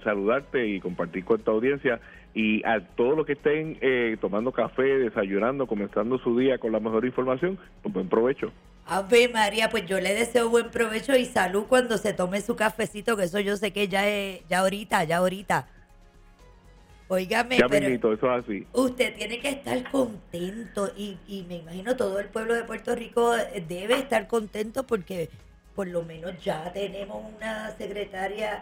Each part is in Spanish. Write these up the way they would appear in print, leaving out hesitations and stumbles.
saludarte y compartir con tu audiencia, y a todos los que estén tomando café, desayunando, comenzando su día con la mejor información, pues buen provecho. Ave María, pues yo le deseo buen provecho y salud cuando se tome su cafecito, que eso yo sé que ya ahorita. Óigame, Ya pero mismito, eso es así. usted tiene que estar contento y me imagino todo el pueblo de Puerto Rico debe estar contento porque por lo menos ya tenemos una secretaria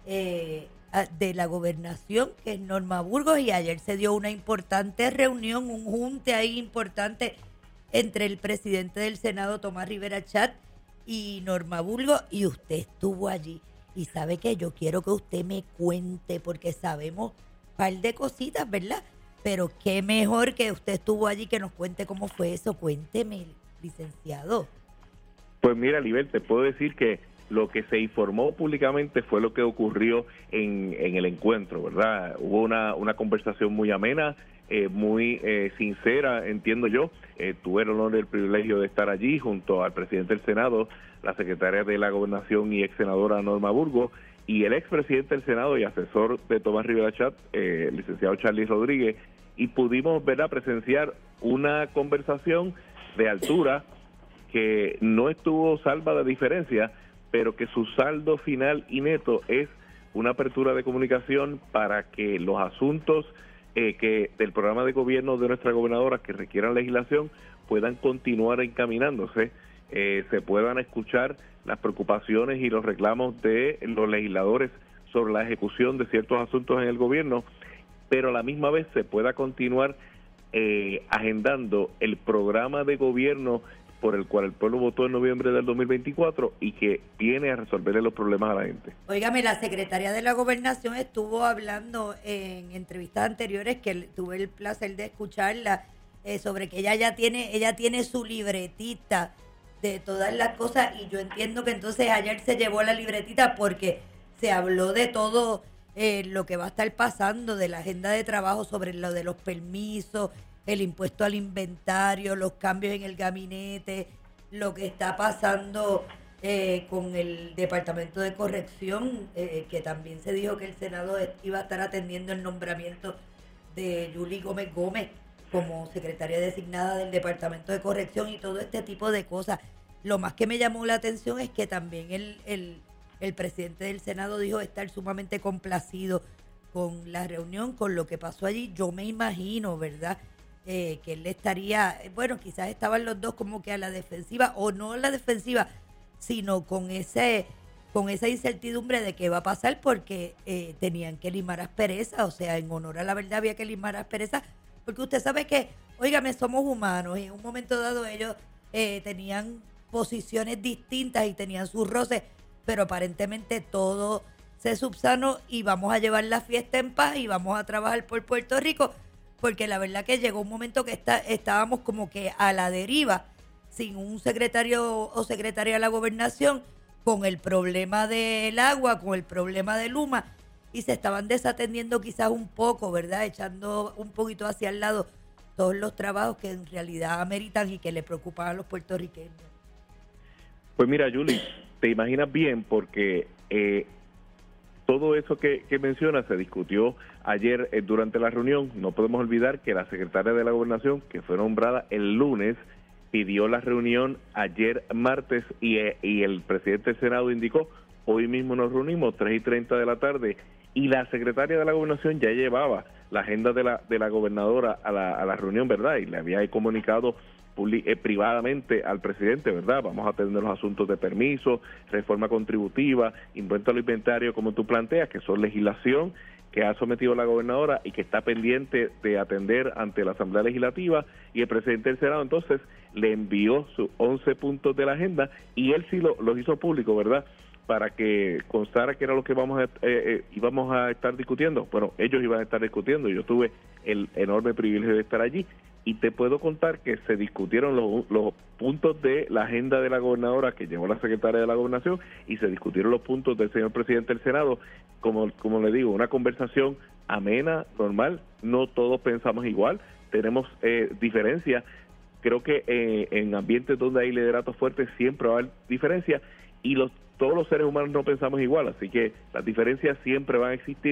de la gobernación que es Norma Burgos, y ayer se dio una importante reunión, un junte ahí importante entre el presidente del Senado, Tomás Rivera Chat, y Norma Burgos, y usted estuvo allí. Y sabe que yo quiero que usted me cuente, porque sabemos un par de cositas, ¿verdad? Pero qué mejor que usted estuvo allí, que nos cuente cómo fue eso. Cuénteme, licenciado. Pues mira, Libel, te puedo decir que lo que se informó públicamente fue lo que ocurrió en el encuentro, ¿verdad? Hubo una conversación muy amena, muy sincera, entiendo yo. Tuve el honor y el privilegio de estar allí junto al presidente del Senado, la secretaria de la Gobernación y ex senadora Norma Burgos, y el expresidente del Senado y asesor de Tomás Rivera Chat, el licenciado Charlie Rodríguez, y pudimos, ¿verdad?, presenciar una conversación de altura que no estuvo salva de diferencia, pero que su saldo final y neto es una apertura de comunicación para que los asuntos que del programa de gobierno de nuestra gobernadora que requieran legislación puedan continuar encaminándose, se puedan escuchar las preocupaciones y los reclamos de los legisladores sobre la ejecución de ciertos asuntos en el gobierno, pero a la misma vez se pueda continuar agendando el programa de gobierno por el cual el pueblo votó en noviembre del 2024 y que viene a resolverle los problemas a la gente. Óigame, la secretaria de la Gobernación estuvo hablando en entrevistas anteriores, que tuve el placer de escucharla, sobre que ella tiene su libretita de todas las cosas, y yo entiendo que entonces ayer se llevó la libretita porque se habló de todo lo que va a estar pasando, de la agenda de trabajo, sobre lo de los permisos, el impuesto al inventario, los cambios en el gabinete, lo que está pasando con el Departamento de Corrección, que también se dijo que el Senado iba a estar atendiendo el nombramiento de Yuli Gómez Gómez como secretaria designada del Departamento de Corrección, y todo este tipo de cosas. Lo más que me llamó la atención es que también el presidente del Senado dijo estar sumamente complacido con la reunión, con lo que pasó allí. Yo me imagino, ¿verdad?, que él estaría, bueno, quizás estaban los dos como que a la defensiva, o no a la defensiva, sino con esa incertidumbre de qué va a pasar, porque tenían que limar asperezas, o sea, en honor a la verdad había que limar asperezas, porque usted sabe que, óigame, somos humanos, y en un momento dado ellos tenían posiciones distintas y tenían sus roces, pero aparentemente todo se subsanó y vamos a llevar la fiesta en paz y vamos a trabajar por Puerto Rico, porque la verdad que llegó un momento que estábamos como que a la deriva, sin un secretario o secretaria de la gobernación, con el problema del agua, con el problema de Luma, y se estaban desatendiendo quizás un poco, ¿verdad?, echando un poquito hacia el lado todos los trabajos que en realidad ameritan y que le preocupan a los puertorriqueños. Pues mira, Julie, te imaginas bien, porque todo eso que mencionas se discutió ayer durante la reunión. No podemos olvidar que la secretaria de la Gobernación, que fue nombrada el lunes, pidió la reunión ayer martes, y el presidente del Senado indicó: hoy mismo nos reunimos 3:30 de la tarde, y la secretaria de la Gobernación ya llevaba la agenda de la gobernadora a la reunión, ¿verdad? Y le había comunicado privadamente al presidente, ¿verdad? Vamos a atender los asuntos de permiso, reforma contributiva, impuesto al inventario, como tú planteas, que son legislación que ha sometido la gobernadora y que está pendiente de atender ante la Asamblea Legislativa, y el presidente del Senado entonces le envió sus 11 puntos de la agenda, y él sí los hizo público, ¿verdad?, para que constara que era lo que íbamos a estar discutiendo. Bueno, ellos iban a estar discutiendo, yo tuve el enorme privilegio de estar allí, y te puedo contar que se discutieron los puntos de la agenda de la gobernadora que llevó la secretaria de la Gobernación, y se discutieron los puntos del señor presidente del Senado. Como le digo, una conversación amena, normal. No todos pensamos igual, tenemos diferencias. Creo que en ambientes donde hay lideratos fuertes siempre va a haber diferencias, y todos los seres humanos no pensamos igual, así que las diferencias siempre van a existir.